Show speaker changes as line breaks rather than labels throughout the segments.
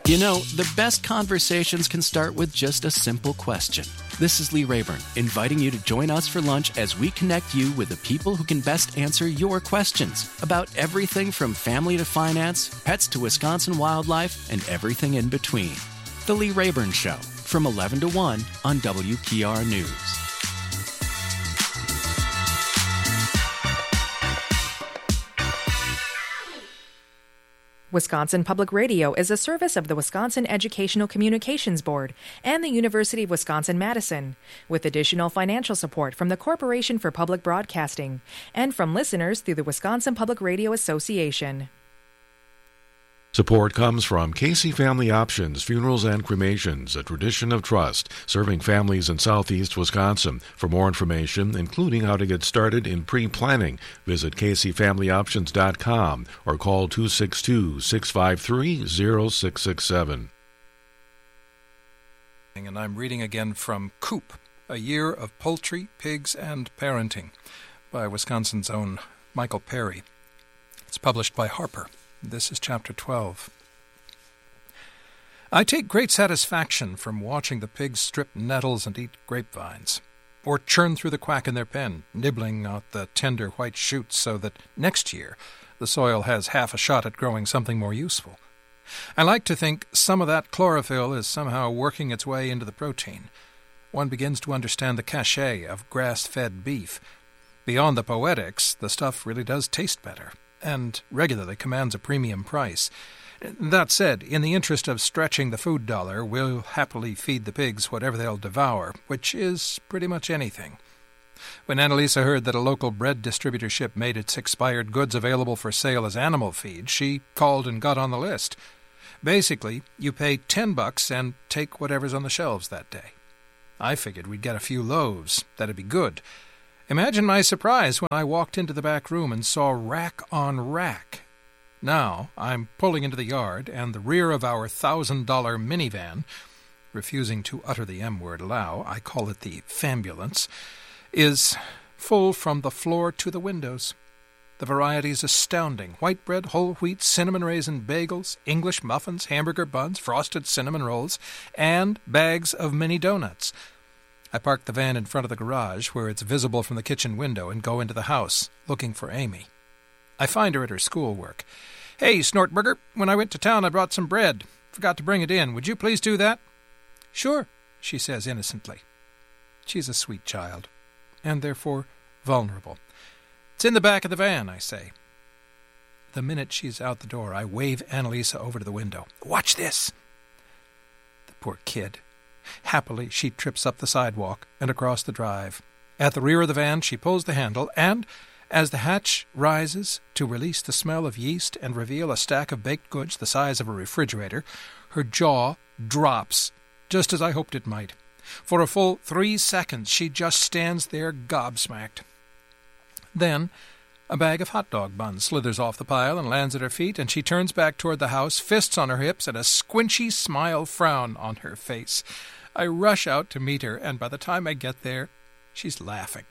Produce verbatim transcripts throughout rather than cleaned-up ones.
You know, the best conversations can start with just a simple question. This is Lee Rayburn, inviting you to join us for lunch as we connect you with the people who can best answer your questions about everything from family to finance, pets to Wisconsin wildlife, and everything in between. The Lee Rayburn Show, from eleven to one on W P R News.
Wisconsin Public Radio is a service of the Wisconsin Educational Communications Board and the University of Wisconsin-Madison, with additional financial support from the Corporation for Public Broadcasting and from listeners through the Wisconsin Public Radio Association.
Support comes from Casey Family Options, Funerals and Cremations, a tradition of trust, serving families in southeast Wisconsin. For more information, including how to get started in pre-planning, visit casey family options dot com or call two six two, six five three, zero six six seven.
And I'm reading again from Coop, A Year of Poultry, Pigs, and Parenting, by Wisconsin's own Michael Perry. It's published by Harper. This is Chapter twelve. I take great satisfaction from watching the pigs strip nettles and eat grapevines, or churn through the quack in their pen, nibbling out the tender white shoots so that next year the soil has half a shot at growing something more useful. I like to think some of that chlorophyll is somehow working its way into the protein. One begins to understand the cachet of grass-fed beef. Beyond the poetics, the stuff really does taste better, and regularly commands a premium price. That said, in the interest of stretching the food dollar, we'll happily feed the pigs whatever they'll devour, which is pretty much anything. When Annalisa heard that a local bread distributorship made its expired goods available for sale as animal feed, she called and got on the list. Basically, you pay ten bucks and take whatever's on the shelves that day. I figured we'd get a few loaves. That'd be good. Imagine my surprise when I walked into the back room and saw rack on rack. Now I'm pulling into the yard, and the rear of our thousand-dollar minivan, refusing to utter the M-word aloud, I call it the fambulance, is full from the floor to the windows. The variety is astounding. White bread, whole wheat, cinnamon raisin bagels, English muffins, hamburger buns, frosted cinnamon rolls, and bags of mini donuts. I park the van in front of the garage, where it's visible from the kitchen window, and go into the house, looking for Amy. I find her at her schoolwork. "Hey, Snortburger, when I went to town I brought some bread. Forgot to bring it in. Would you please do that?" "Sure," she says innocently. She's a sweet child, and therefore vulnerable. "It's in the back of the van," I say. The minute she's out the door, I wave Annalisa over to the window. "Watch this." The poor kid. Happily, she trips up the sidewalk and across the drive. At the rear of the van, she pulls the handle, and as the hatch rises to release the smell of yeast and reveal a stack of baked goods the size of a refrigerator, her jaw drops, just as I hoped it might. For a full three seconds, she just stands there gobsmacked. Then a bag of hot dog buns slithers off the pile and lands at her feet, and she turns back toward the house, fists on her hips and a squinchy smile frown on her face. I rush out to meet her, and by the time I get there, she's laughing.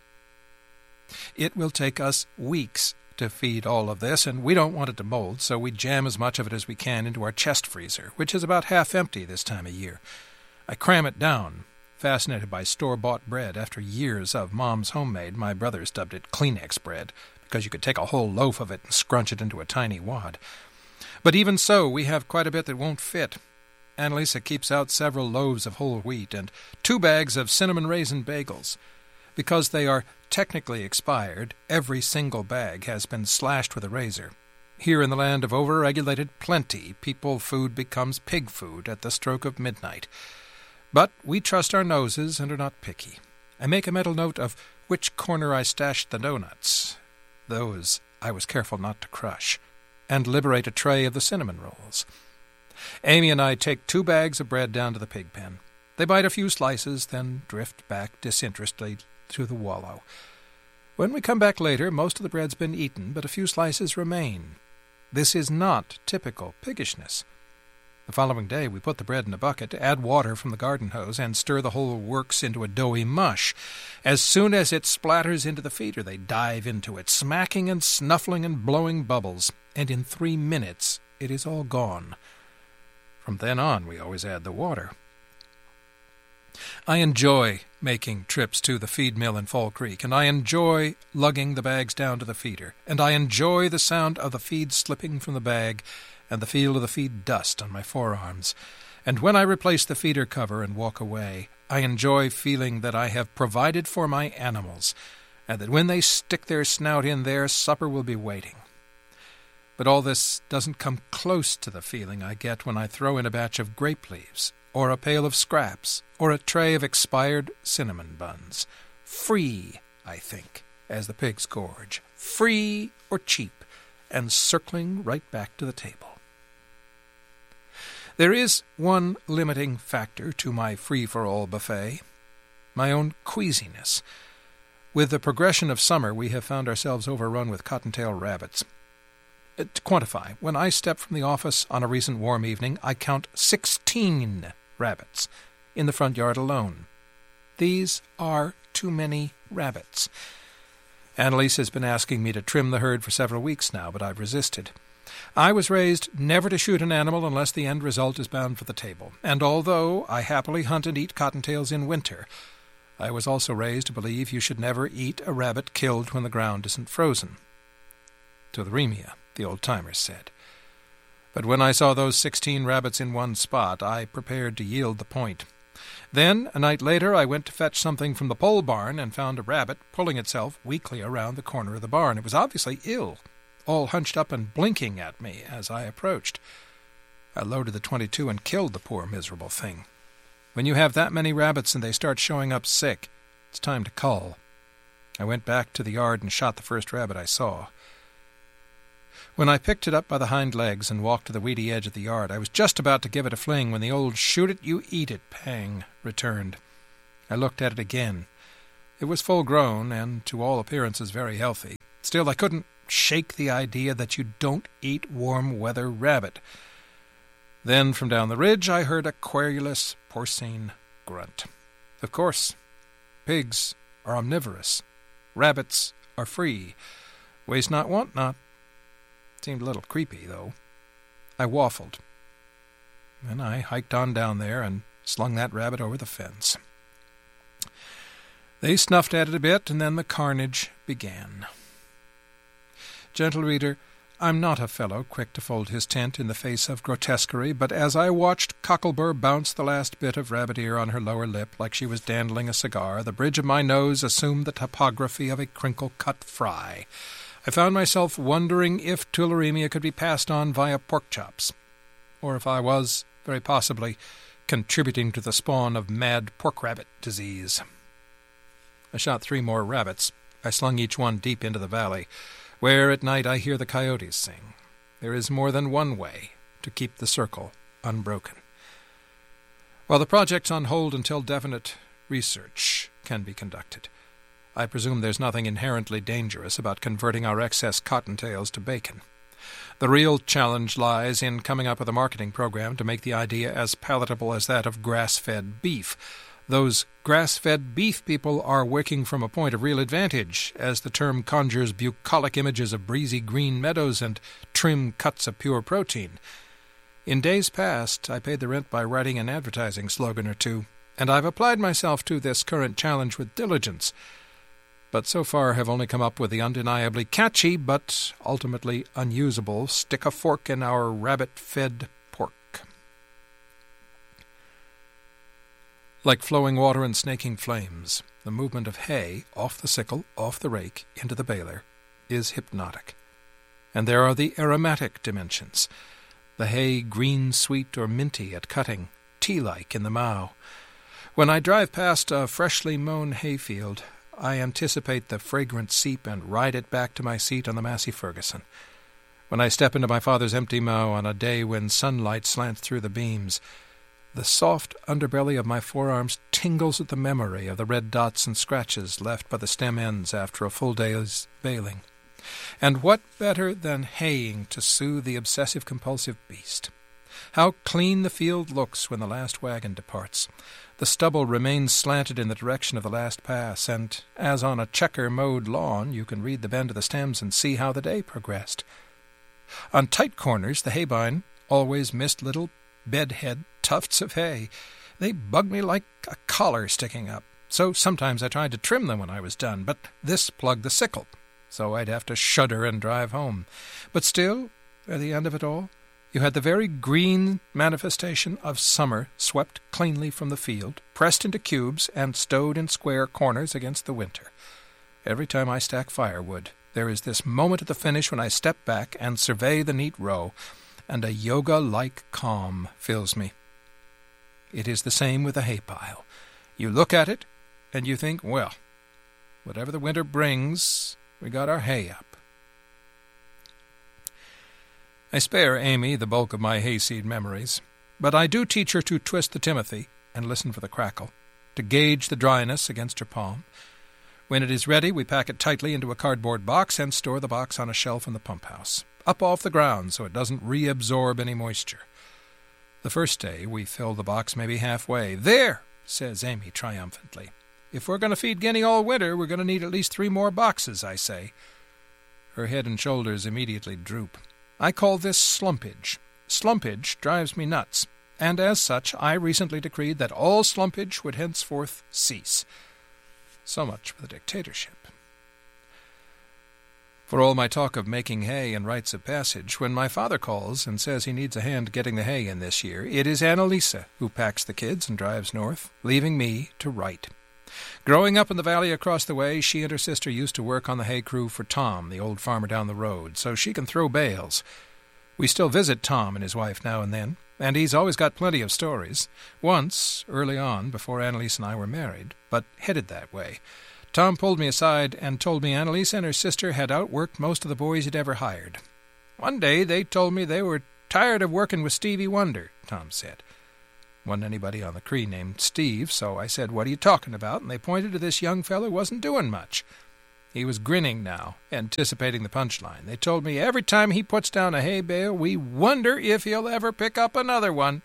It will take us weeks to feed all of this, and we don't want it to mold, so we jam as much of it as we can into our chest freezer, which is about half empty this time of year. I cram it down, fascinated by store-bought bread. After years of Mom's homemade, my brothers dubbed it Kleenex bread, because you could take a whole loaf of it and scrunch it into a tiny wad. But even so, we have quite a bit that won't fit. Annalisa keeps out several loaves of whole wheat and two bags of cinnamon raisin bagels. Because they are technically expired, every single bag has been slashed with a razor. Here in the land of over-regulated plenty, people food becomes pig food at the stroke of midnight. But we trust our noses and are not picky. I make a mental note of which corner I stashed the donuts. Those I was careful not to crush, and liberate a tray of the cinnamon rolls. Amy and I take two bags of bread down to the pig pen. They bite a few slices, then drift back disinterestedly to the wallow. When we come back later, most of the bread's been eaten, but a few slices remain. This is not typical piggishness. The following day we put the bread in a bucket, add water from the garden hose, and stir the whole works into a doughy mush. As soon as it splatters into the feeder, they dive into it, smacking and snuffling and blowing bubbles, and in three minutes it is all gone. From then on, we always add the water. I enjoy making trips to the feed mill in Fall Creek, and I enjoy lugging the bags down to the feeder, and I enjoy the sound of the feed slipping from the bag and the feel of the feed dust on my forearms. And when I replace the feeder cover and walk away, I enjoy feeling that I have provided for my animals, and that when they stick their snout in there, supper will be waiting. But all this doesn't come close to the feeling I get when I throw in a batch of grape leaves, or a pail of scraps, or a tray of expired cinnamon buns. Free, I think, as the pigs gorge. Free or cheap, and circling right back to the table. There is one limiting factor to my free-for-all buffet, my own queasiness. With the progression of summer, we have found ourselves overrun with cottontail rabbits. To quantify, when I step from the office on a recent warm evening, I count sixteen rabbits in the front yard alone. These are too many rabbits. Annalise has been asking me to trim the herd for several weeks now, but I've resisted. I was raised never to shoot an animal unless the end result is bound for the table, and although I happily hunt and eat cottontails in winter, I was also raised to believe you should never eat a rabbit killed when the ground isn't frozen. Tularemia, the old-timers said. But when I saw those sixteen rabbits in one spot, I prepared to yield the point. Then, a night later, I went to fetch something from the pole barn and found a rabbit pulling itself weakly around the corner of the barn. It was obviously ill, all hunched up and blinking at me as I approached. I loaded the twenty-two and killed the poor miserable thing. When you have that many rabbits and they start showing up sick, it's time to cull. I went back to the yard and shot the first rabbit I saw. When I picked it up by the hind legs and walked to the weedy edge of the yard, I was just about to give it a fling when the old shoot-it-you-eat-it pang returned. I looked at it again. It was full-grown and, to all appearances, very healthy. Still, I couldn't shake the idea that you don't eat warm-weather rabbit. Then, from down the ridge, I heard a querulous, porcine grunt. Of course, pigs are omnivorous. Rabbits are free. Waste not, want not. Seemed a little creepy, though. I waffled. Then I hiked on down there and slung that rabbit over the fence. They snuffed at it a bit, and then the carnage began. Gentle reader, I'm not a fellow quick to fold his tent in the face of grotesquerie, but as I watched Cocklebur bounce the last bit of rabbit ear on her lower lip like she was dandling a cigar, the bridge of my nose assumed the topography of a crinkle-cut fry. I found myself wondering if tularemia could be passed on via pork chops, or if I was, very possibly, contributing to the spawn of mad pork rabbit disease. I shot three more rabbits. I slung each one deep into the valley, where at night I hear the coyotes sing. There is more than one way to keep the circle unbroken. While the project's on hold until definite research can be conducted, I presume there's nothing inherently dangerous about converting our excess cottontails to bacon. The real challenge lies in coming up with a marketing program to make the idea as palatable as that of grass-fed beef. Those grass-fed beef people are working from a point of real advantage, as the term conjures bucolic images of breezy green meadows and trim cuts of pure protein. In days past, I paid the rent by writing an advertising slogan or two, and I've applied myself to this current challenge with diligence, but so far have only come up with the undeniably catchy but ultimately unusable stick a fork in our rabbit-fed pork. Like flowing water and snaking flames, the movement of hay off the sickle, off the rake, into the baler is hypnotic. And there are the aromatic dimensions. The hay green, sweet, or minty at cutting, tea-like in the mow. When I drive past a freshly mown hayfield, I anticipate the fragrant seep and ride it back to my seat on the Massey Ferguson. When I step into my father's empty mow on a day when sunlight slants through the beams, the soft underbelly of my forearms tingles at the memory of the red dots and scratches left by the stem ends after a full day's baling. And what better than haying to soothe the obsessive-compulsive beast? How clean the field looks when the last wagon departs. The stubble remains slanted in the direction of the last pass, and as on a checker-mowed lawn, you can read the bend of the stems and see how the day progressed. On tight corners, the haybine always missed little bedhead tufts of hay. They bugged me like a collar sticking up, so sometimes I tried to trim them when I was done, but this plugged the sickle, so I'd have to shudder and drive home. But still, at the end of it all, you had the very green manifestation of summer swept cleanly from the field, pressed into cubes, and stowed in square corners against the winter. Every time I stack firewood, there is this moment at the finish when I step back and survey the neat row, and a yoga-like calm fills me. It is the same with the hay pile. You look at it, and you think, well, whatever the winter brings, we got our hay up. I spare Amy the bulk of my hayseed memories, but I do teach her to twist the timothy and listen for the crackle, to gauge the dryness against her palm. When it is ready, we pack it tightly into a cardboard box and store the box on a shelf in the pump house, up off the ground so it doesn't reabsorb any moisture. The first day, we fill the box maybe halfway. "There," says Amy triumphantly. "If we're going to feed Guinea all winter, we're going to need at least three more boxes," I say. Her head and shoulders immediately droop. I call this slumpage. Slumpage drives me nuts, and as such I recently decreed that all slumpage would henceforth cease. So much for the dictatorship. For all my talk of making hay and rites of passage, when my father calls and says he needs a hand getting the hay in this year, it is Annalisa who packs the kids and drives north, leaving me to write. Growing up in the valley across the way, she and her sister used to work on the hay crew for Tom, the old farmer down the road, so she can throw bales. We still visit Tom and his wife now and then, and he's always got plenty of stories. Once, early on, before Annalise and I were married, but headed that way, Tom pulled me aside and told me Annalise and her sister had outworked most of the boys he'd ever hired. One day they told me they were tired of working with Stevie Wonder, Tom said. Wasn't anybody on the Cree named Steve, so I said, "What are you talking about?" And they pointed to this young fellow who wasn't doing much. He was grinning now, anticipating the punchline. They told me every time he puts down a hay bale, we wonder if he'll ever pick up another one.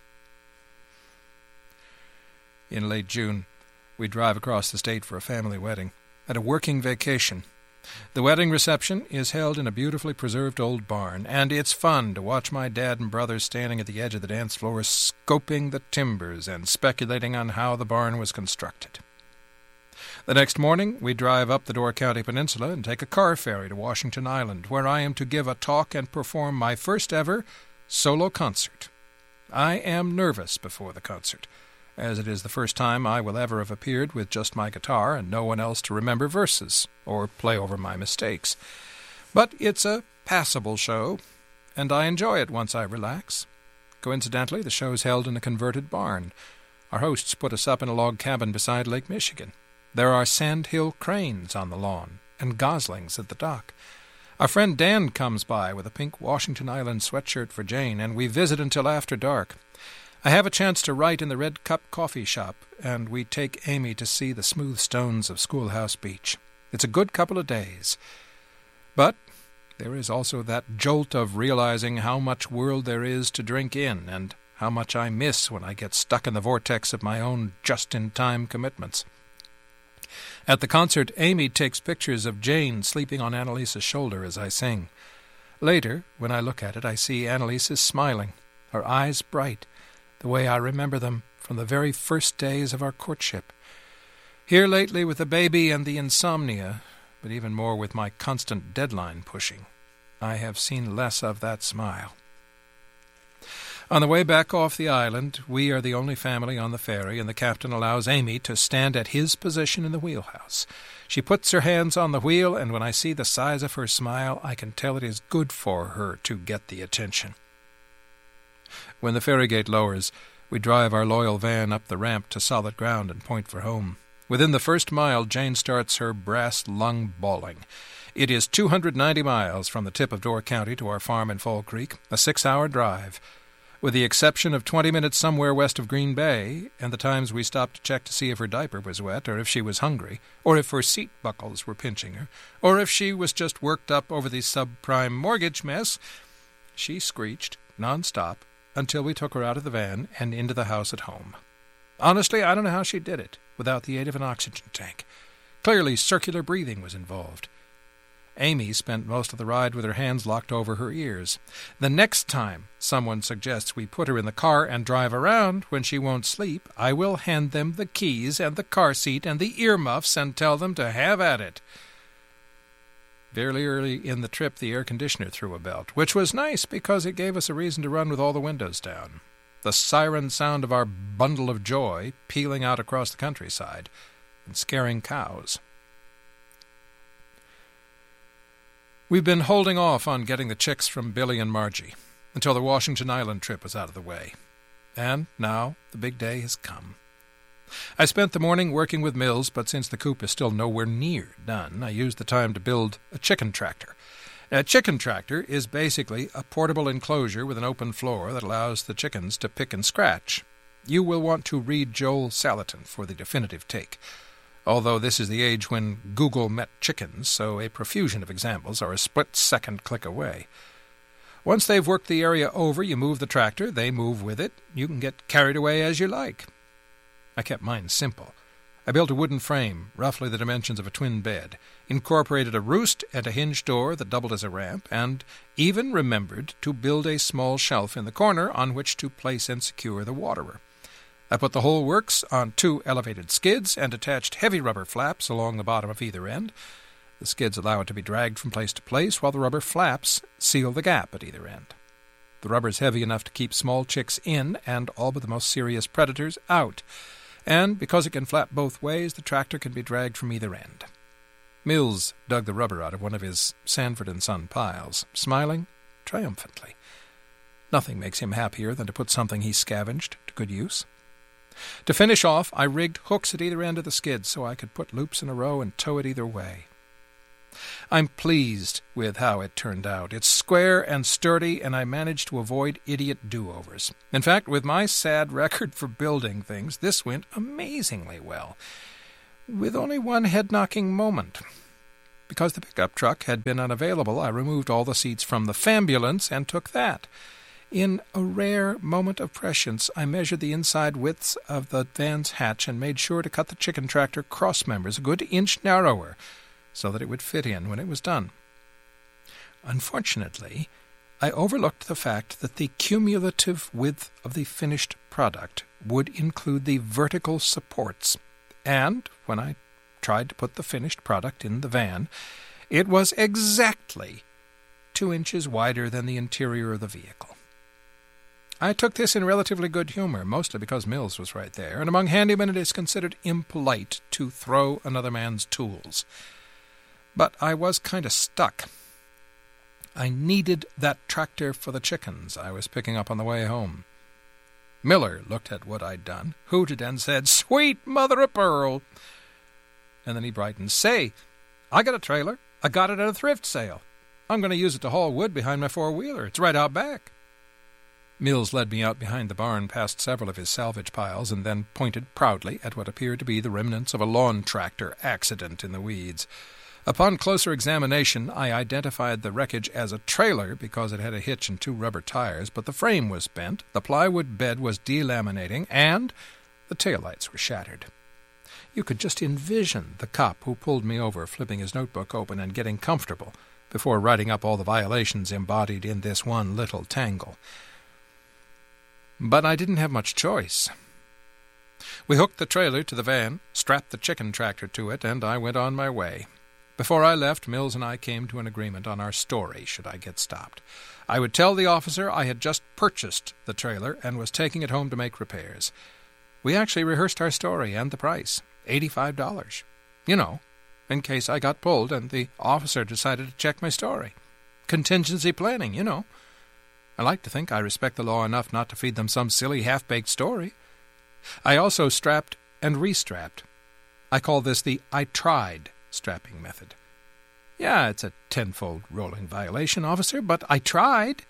In late June, we drive across the state for a family wedding, at a working vacation. The wedding reception is held in a beautifully preserved old barn, and it's fun to watch my dad and brothers standing at the edge of the dance floor scoping the timbers and speculating on how the barn was constructed. The next morning, we drive up the Door County Peninsula and take a car ferry to Washington Island, where I am to give a talk and perform my first ever solo concert. I am nervous before the concert, as it is the first time I will ever have appeared with just my guitar and no one else to remember verses or play over my mistakes. But it's a passable show, and I enjoy it once I relax. Coincidentally, the show's held in a converted barn. Our hosts put us up in a log cabin beside Lake Michigan. There are sandhill cranes on the lawn and goslings at the dock. Our friend Dan comes by with a pink Washington Island sweatshirt for Jane, and we visit until after dark. I have a chance to write in the Red Cup coffee shop, and we take Amy to see the smooth stones of Schoolhouse Beach. It's a good couple of days. But there is also that jolt of realizing how much world there is to drink in, and how much I miss when I get stuck in the vortex of my own just-in-time commitments. At the concert, Amy takes pictures of Jane sleeping on Annalisa's shoulder as I sing. Later, when I look at it, I see Annalisa smiling, her eyes bright, the way I remember them from the very first days of our courtship. Here lately with the baby and the insomnia, but even more with my constant deadline pushing, I have seen less of that smile. On the way back off the island, we are the only family on the ferry, and the captain allows Amy to stand at his position in the wheelhouse. She puts her hands on the wheel, and when I see the size of her smile, I can tell it is good for her to get the attention. When the ferry gate lowers, we drive our loyal van up the ramp to solid ground and point for home. Within the first mile, Jane starts her brass lung bawling. It is two hundred ninety miles from the tip of Door County to our farm in Fall Creek, a six-hour drive. With the exception of twenty minutes somewhere west of Green Bay, and the times we stopped to check to see if her diaper was wet, or if she was hungry, or if her seat buckles were pinching her, or if she was just worked up over the subprime mortgage mess, she screeched, non-stop, until we took her out of the van and into the house at home. Honestly, I don't know how she did it, without the aid of an oxygen tank. Clearly, circular breathing was involved. Amy spent most of the ride with her hands locked over her ears. The next time someone suggests we put her in the car and drive around when she won't sleep, I will hand them the keys and the car seat and the earmuffs and tell them to have at it. Very early in the trip, the air conditioner threw a belt, which was nice because it gave us a reason to run with all the windows down. The siren sound of our bundle of joy pealing out across the countryside and scaring cows. We've been holding off on getting the chicks from Billy and Margie until the Washington Island trip was out of the way. And now the big day has come. I spent the morning working with Mills, but since the coop is still nowhere near done, I used the time to build a chicken tractor. A chicken tractor is basically a portable enclosure with an open floor that allows the chickens to pick and scratch. You will want to read Joel Salatin for the definitive take. Although this is the age when Google met chickens, so a profusion of examples are a split-second click away. Once they've worked the area over, you move the tractor, they move with it. You can get carried away as you like. I kept mine simple. I built a wooden frame, roughly the dimensions of a twin bed, incorporated a roost and a hinge door that doubled as a ramp, and even remembered to build a small shelf in the corner on which to place and secure the waterer. I put the whole works on two elevated skids and attached heavy rubber flaps along the bottom of either end. The skids allow it to be dragged from place to place, while the rubber flaps seal the gap at either end. The rubber is heavy enough to keep small chicks in and all but the most serious predators out. And because it can flap both ways, the tractor can be dragged from either end. Mills dug the rubber out of one of his Sanford and Son piles, smiling triumphantly. Nothing makes him happier than to put something he scavenged to good use. To finish off, I rigged hooks at either end of the skid so I could put loops in a row and tow it either way. I'm pleased with how it turned out. It's square and sturdy, and I managed to avoid idiot do-overs. In fact, with my sad record for building things, this went amazingly well, with only one head-knocking moment. Because the pickup truck had been unavailable, I removed all the seats from the Fambulance and took that. In a rare moment of prescience, I measured the inside widths of the van's hatch and made sure to cut the chicken tractor cross members a good inch narrower, so that it would fit in when it was done. Unfortunately, I overlooked the fact that the cumulative width of the finished product would include the vertical supports, and when I tried to put the finished product in the van, it was exactly two inches wider than the interior of the vehicle. I took this in relatively good humor, mostly because Mills was right there, and among handymen it is considered impolite to throw another man's tools. But I was kind of stuck. I needed that tractor for the chickens I was picking up on the way home. Miller looked at what I'd done, hooted, and said, "Sweet mother of pearl!" And then he brightened. "Say, I got a trailer. I got it at a thrift sale. I'm going to use it to haul wood behind my four-wheeler. It's right out back." Mills led me out behind the barn past several of his salvage piles and then pointed proudly at what appeared to be the remnants of a lawn tractor accident in the weeds. Upon closer examination, I identified the wreckage as a trailer because it had a hitch and two rubber tires, but the frame was bent, the plywood bed was delaminating, and the taillights were shattered. You could just envision the cop who pulled me over flipping his notebook open and getting comfortable before writing up all the violations embodied in this one little tangle. But I didn't have much choice. We hooked the trailer to the van, strapped the chicken tractor to it, and I went on my way. Before I left, Mills and I came to an agreement on our story, should I get stopped. I would tell the officer I had just purchased the trailer and was taking it home to make repairs. We actually rehearsed our story and the price, eighty-five dollars. You know, in case I got pulled and the officer decided to check my story. Contingency planning, you know. I like to think I respect the law enough not to feed them some silly half-baked story. I also strapped and restrapped. I call this the I tried strapping method. Yeah, it's a tenfold rolling violation, officer, but I tried.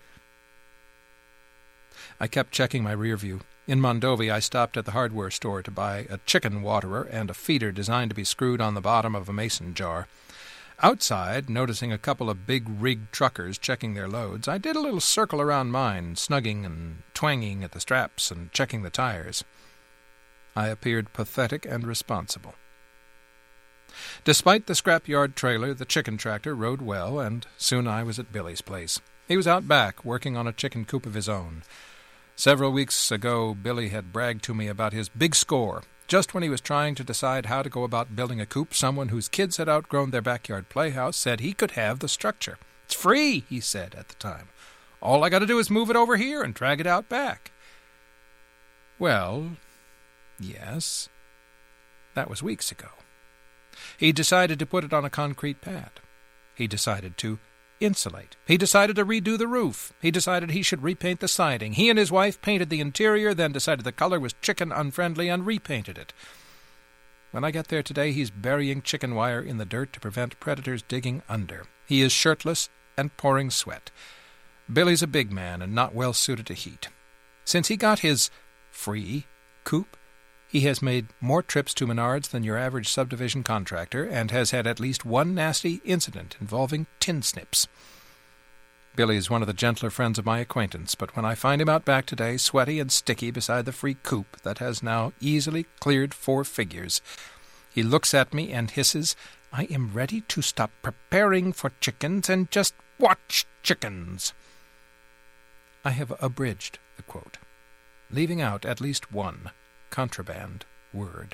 I kept checking my rear view. In Mondovi, I stopped at the hardware store to buy a chicken waterer and a feeder designed to be screwed on the bottom of a mason jar. Outside, noticing a couple of big-rigged truckers checking their loads, I did a little circle around mine, snugging and twanging at the straps and checking the tires. I appeared pathetic and responsible. Despite the scrapyard trailer, the chicken tractor rode well, and soon I was at Billy's place. He was out back, working on a chicken coop of his own. Several weeks ago, Billy had bragged to me about his big score. Just when he was trying to decide how to go about building a coop, someone whose kids had outgrown their backyard playhouse said he could have the structure. "It's free," he said at the time. "All I got to do is move it over here and drag it out back." Well, yes, that was weeks ago. He decided to put it on a concrete pad. He decided to insulate. He decided to redo the roof. He decided he should repaint the siding. He and his wife painted the interior, then decided the color was chicken unfriendly and repainted it. When I get there today, he's burying chicken wire in the dirt to prevent predators digging under. He is shirtless and pouring sweat. Billy's a big man and not well suited to heat. Since he got his free coop, he has made more trips to Menards than your average subdivision contractor and has had at least one nasty incident involving tin snips. Billy is one of the gentler friends of my acquaintance, but when I find him out back today, sweaty and sticky beside the free coop that has now easily cleared four figures, he looks at me and hisses, "I am ready to stop preparing for chickens and just watch chickens." I have abridged the quote, leaving out at least one contraband word.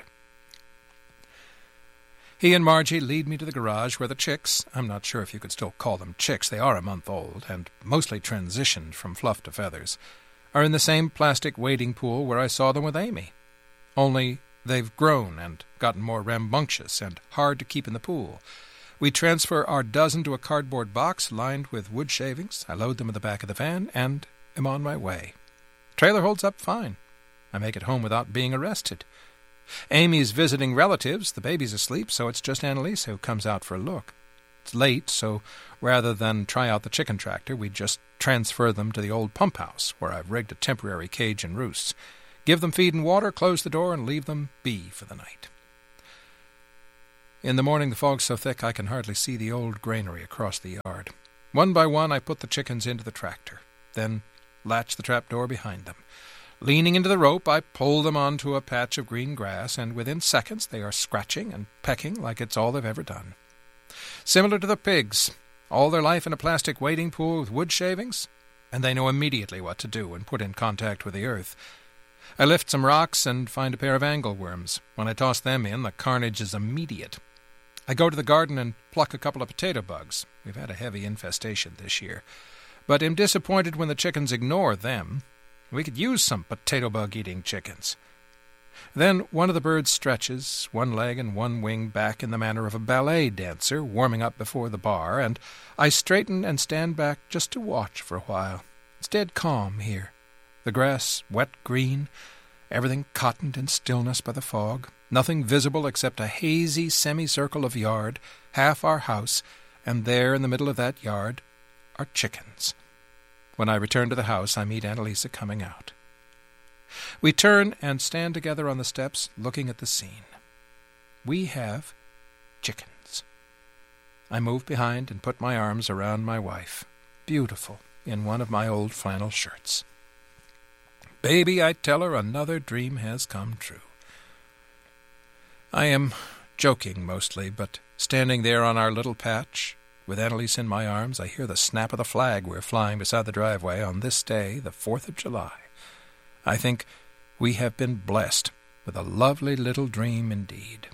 He and Margie lead me to the garage where the chicks, I'm not sure if you could still call them chicks, they are a month old and mostly transitioned from fluff to feathers, are in the same plastic wading pool where I saw them with Amy. Only they've grown and gotten more rambunctious and hard to keep in the pool. We transfer our dozen to a cardboard box lined with wood shavings. I load them in the back of the van and am on my way. Trailer holds up fine. I make it home without being arrested. Amy's visiting relatives. The baby's asleep, so it's just Annalisa who comes out for a look. It's late, so rather than try out the chicken tractor, we just transfer them to the old pump house, where I've rigged a temporary cage and roosts. Give them feed and water, close the door, and leave them be for the night. In the morning, the fog's so thick I can hardly see the old granary across the yard. One by one, I put the chickens into the tractor, then latch the trapdoor behind them. Leaning into the rope, I pull them onto a patch of green grass, and within seconds they are scratching and pecking like it's all they've ever done. Similar to the pigs, all their life in a plastic wading pool with wood shavings, and they know immediately what to do when put in contact with the earth. I lift some rocks and find a pair of angleworms. When I toss them in, the carnage is immediate. I go to the garden and pluck a couple of potato bugs. We've had a heavy infestation this year, but am disappointed when the chickens ignore them. We could use some potato bug-eating chickens. Then one of the birds stretches, one leg and one wing back in the manner of a ballet dancer warming up before the bar, and I straighten and stand back just to watch for a while. It's dead calm here. The grass wet green, everything cottoned in stillness by the fog, nothing visible except a hazy semicircle of yard, half our house, and there in the middle of that yard are chickens. When I return to the house, I meet Annalisa coming out. We turn and stand together on the steps, looking at the scene. We have chickens. I move behind and put my arms around my wife, beautiful in one of my old flannel shirts. Baby, I tell her, another dream has come true. I am joking mostly, but standing there on our little patch, with Annalise in my arms, I hear the snap of the flag we're flying beside the driveway on this day, the fourth of July. I think we have been blessed with a lovely little dream indeed.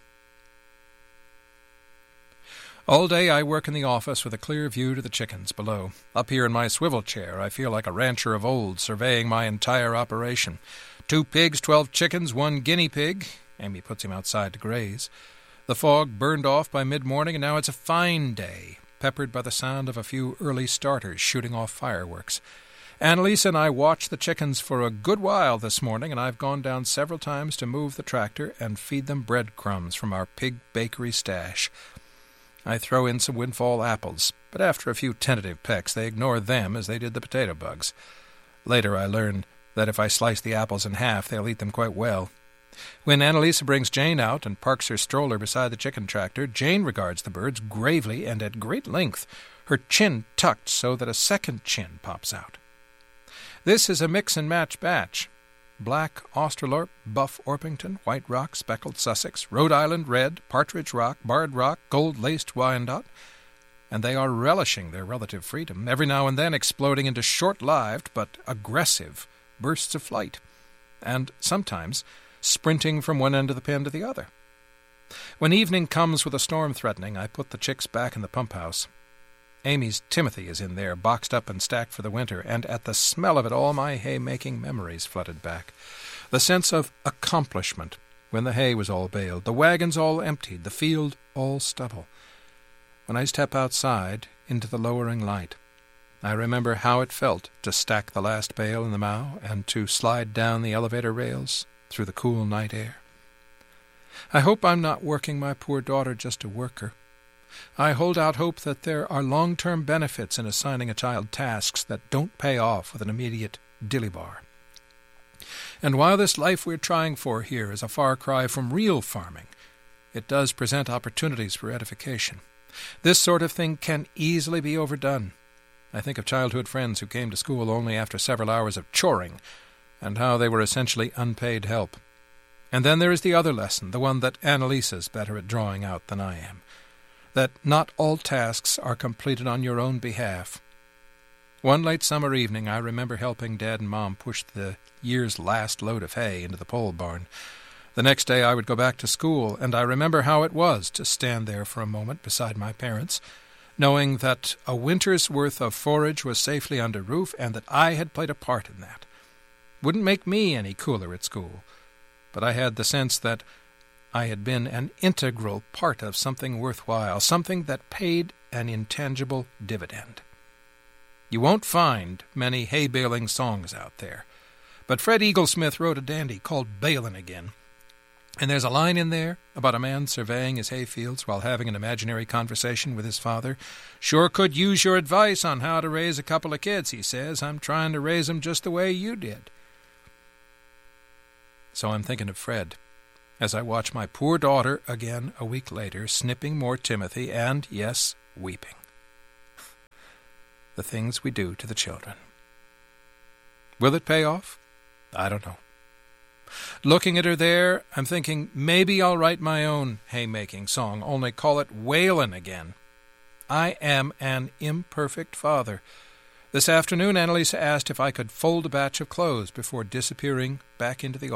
All day I work in the office with a clear view to the chickens below. Up here in my swivel chair, I feel like a rancher of old, surveying my entire operation. Two pigs, twelve chickens, one guinea pig. Amy puts him outside to graze. The fog burned off by mid-morning, and now it's a fine day, peppered by the sound of a few early starters shooting off fireworks. Annalise and I watched the chickens for a good while this morning, and I've gone down several times to move the tractor and feed them breadcrumbs from our pig bakery stash. I throw in some windfall apples, but after a few tentative pecks, they ignore them as they did the potato bugs. Later I learn that if I slice the apples in half, they'll eat them quite well. When Annalisa brings Jane out and parks her stroller beside the chicken tractor, Jane regards the birds gravely and at great length, her chin tucked so that a second chin pops out. This is a mix-and-match batch. black Australorp, buff Orpington, white rock, speckled Sussex, Rhode Island red, partridge rock, barred rock, gold-laced Wyandotte, and they are relishing their relative freedom, every now and then exploding into short-lived but aggressive bursts of flight, and sometimes sprinting from one end of the pen to the other. When evening comes with a storm threatening, I put the chicks back in the pump-house. Amy's Timothy is in there, boxed up and stacked for the winter, and at the smell of it all my hay-making memories flooded back. The sense of accomplishment when the hay was all baled, the wagons all emptied, the field all stubble. When I step outside into the lowering light, I remember how it felt to stack the last bale in the mow and to slide down the elevator rails through the cool night air. I hope I'm not working my poor daughter just to work her. I hold out hope that there are long-term benefits in assigning a child tasks that don't pay off with an immediate dilly-bar. And while this life we're trying for here is a far cry from real farming, it does present opportunities for edification. This sort of thing can easily be overdone. I think of childhood friends who came to school only after several hours of choring, and how they were essentially unpaid help. And then there is the other lesson, the one that Annalisa's better at drawing out than I am, that not all tasks are completed on your own behalf. One late summer evening I remember helping Dad and Mom push the year's last load of hay into the pole barn. The next day I would go back to school, and I remember how it was to stand there for a moment beside my parents, knowing that a winter's worth of forage was safely under roof and that I had played a part in that. Wouldn't make me any cooler at school, but I had the sense that I had been an integral part of something worthwhile, something that paid an intangible dividend. You won't find many hay-baling songs out there, but Fred Eaglesmith wrote a dandy called Bailin' Again, and there's a line in there about a man surveying his hayfields while having an imaginary conversation with his father. "Sure could use your advice on how to raise a couple of kids," he says. "I'm trying to raise them just the way you did." So I'm thinking of Fred as I watch my poor daughter again a week later, snipping more Timothy and, yes, weeping. The things we do to the children. Will it pay off? I don't know. Looking at her there, I'm thinking maybe I'll write my own haymaking song, only call it Wailin' Again. I am an imperfect father. This afternoon, Annalisa asked if I could fold a batch of clothes before disappearing back into the